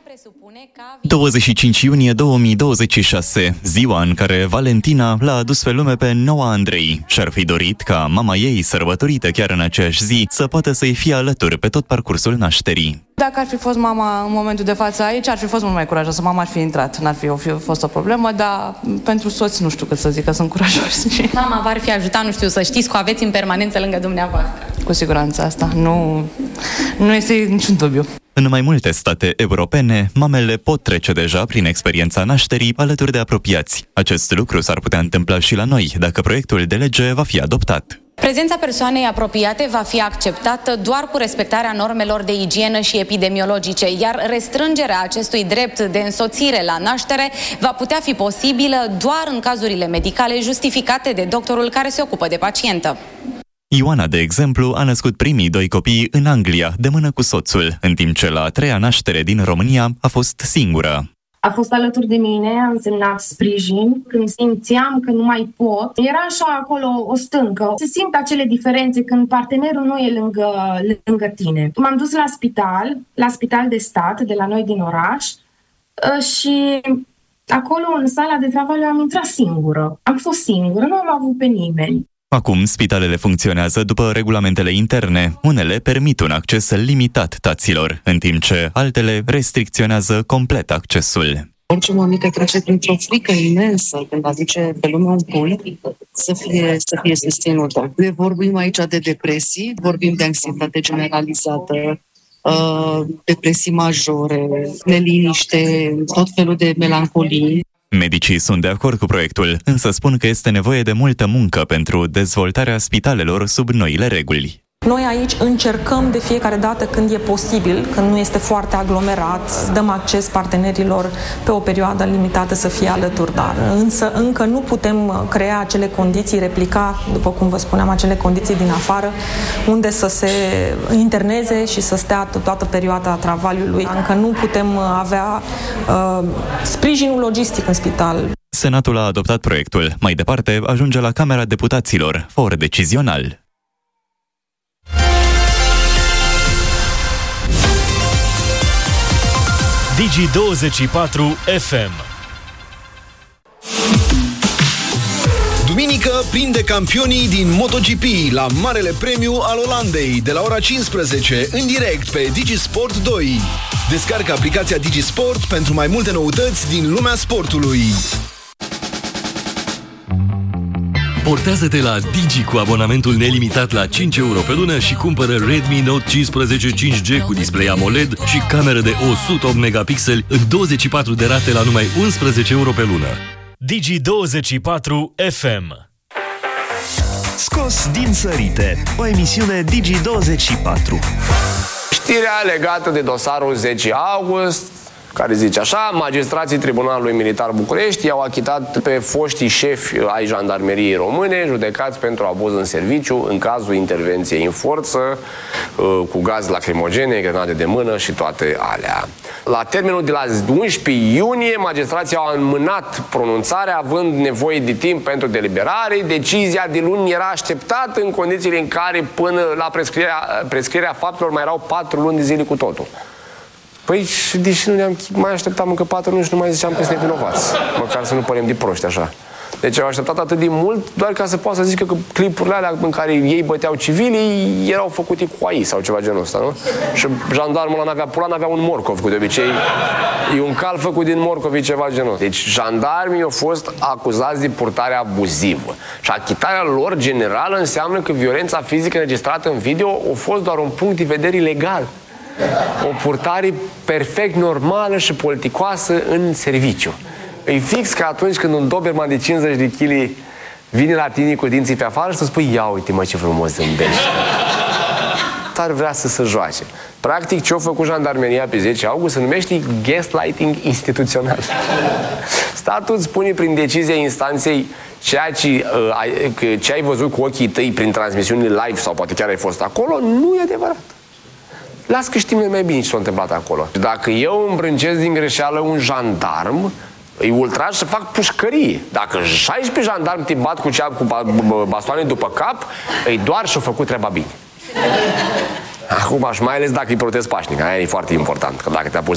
presupune ca 25 iunie 2026, ziua în care Valentina l-a adus pe lume pe Noah Andrei și-ar fi dorit ca mama ei, sărbătorită chiar în aceeași zi, să poată să-i fie alături pe tot parcursul nașterii. Dacă ar fi fost mama în momentul de față aici, ar fi fost mult mai curajoasă. Mama ar fi intrat, n-ar fi fost o problemă, dar pentru soți nu știu cât să zic, că sunt curajoși. Mama v-ar fi ajutat, nu știu, să știți că o aveți în permanență lângă dumneavoastră. Cu siguranță asta. Nu este niciun dubiu. În mai multe state europene, mamele pot trece deja prin experiența nașterii alături de apropiați. Acest lucru s-ar putea întâmpla și la noi, dacă proiectul de lege va fi adoptat. Prezența persoanei apropiate va fi acceptată doar cu respectarea normelor de igienă și epidemiologice, iar restrângerea acestui drept de însoțire la naștere va putea fi posibilă doar în cazurile medicale justificate de doctorul care se ocupă de pacientă. Ioana, de exemplu, a născut primii 2 copii în Anglia, de mână cu soțul, în timp ce la a 3-a naștere din România a fost singură. A fost alături de mine, a însemnat sprijin. Când simțeam că nu mai pot, era așa acolo o stâncă. Se simt acele diferențe când partenerul nu e lângă tine. M-am dus la spital de stat de la noi din oraș și acolo în sala de travaliu am intrat singură. Am fost singură, nu am avut pe nimeni. Acum, spitalele funcționează după regulamentele interne. Unele permit un acces limitat taților, în timp ce altele restricționează complet accesul. Orice mămică trece printr-o frică imensă când aduce pe lume un pui, să fie susținută. Ne vorbim aici de depresii, vorbim de anxietate generalizată, depresii majore, neliniște, tot felul de melancolii. Medicii sunt de acord cu proiectul, însă spun că este nevoie de multă muncă pentru dezvoltarea spitalelor sub noile reguli. Noi aici încercăm de fiecare dată când e posibil, când nu este foarte aglomerat, dăm acces partenerilor pe o perioadă limitată să fie alături, dar însă încă nu putem crea acele condiții, replica, după cum vă spuneam, acele condiții din afară, unde să se interneze și să stea toată perioada travaliului. Încă nu putem avea sprijinul logistic în spital. Senatul a adoptat proiectul. Mai departe, ajunge la Camera Deputaților, for decizional. Digi24 FM. Duminică prinde campionii din MotoGP la Marele Premiu al Olandei de la ora 15 în direct pe DigiSport 2. Descarcă aplicația DigiSport pentru mai multe noutăți din lumea sportului. Portează-te la Digi cu abonamentul nelimitat la 5 euro pe lună și cumpără Redmi Note 15 5G cu display AMOLED și cameră de 108 megapixeli în 24 de rate la numai 11 euro pe lună. Digi24 FM. Scos din sărite, o emisiune Digi24. Știrea legată de dosarul 10 august, care zice așa: magistrații Tribunalului Militar București i-au achitat pe foștii șefi ai Jandarmeriei Române judecați pentru abuz în serviciu în cazul intervenției în forță cu gaz lacrimogene, grenade de mână și toate alea. La termenul de la 11 iunie, magistrații au înmânat pronunțarea având nevoie de timp pentru deliberare. Decizia de luni era așteptată în condițiile în care până la prescrierea faptelor mai erau 4 luni de zile cu totul. Păi, deși nu ne-am mai așteptam încă 4 luni și nu mai ziceam că suntem vinovați. Măcar să nu părem de proști, așa. Deci au așteptat atât de mult, doar ca să poată să zică că clipurile alea în care ei băteau civilii erau făcute cu AI sau ceva genul ăsta, nu? Și jandarmul ăla n-avea un morcov, cu de obicei. E un cal făcut din morcovi, ceva genul. Deci jandarmii au fost acuzați de purtare abuzivă. Și achitarea lor generală înseamnă că violența fizică înregistrată în video a fost doar un punct de vedere ilegal. O purtare perfect normală și politicoasă în serviciu. E fix ca atunci când un doberman de 50 de kg vine la tine cu dinții pe afară și să spui: ia uite mă ce frumos zâmbești. Ar vrea să se joace. Practic ce a făcut jandarmeria pe 10 august se numește gaslighting instituțional. Statul îți spune prin decizia instanței ceea ce ai văzut cu ochii tăi prin transmisiunile live sau poate chiar ai fost acolo, nu e adevărat. Las că știm noi mai bine ce s-a întâmplat acolo. Dacă eu îmbrâncesc din greșeală un jandarm, îi ultraj să fac pușcărie. Dacă 16 jandarmi te bat cu bastoane după cap, îi doar și-o făcut treaba bine. Acum, și mai ales dacă îi protest pașnic, aia e foarte important. Că dacă te-a pus